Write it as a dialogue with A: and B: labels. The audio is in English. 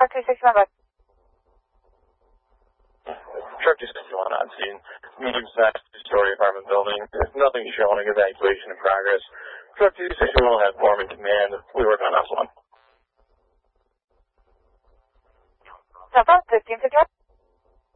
A: Truck 261, bud.
B: Truck 261 on scene. Medium-sized two-story apartment building. There's nothing showing. Evacuation in progress. Truck 261 will have foreman command. We work on S1.
A: Cell phone 1551.